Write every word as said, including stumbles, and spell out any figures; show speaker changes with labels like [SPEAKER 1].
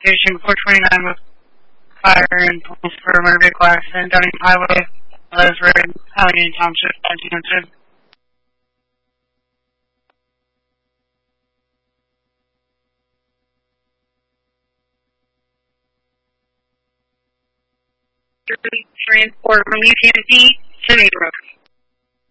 [SPEAKER 1] Station four twenty-nine with fire and police for a motor vehicle accident down in Highway, Les Road, Allegheny Township, nineteen hundred. Transport from U T M P to Main Road.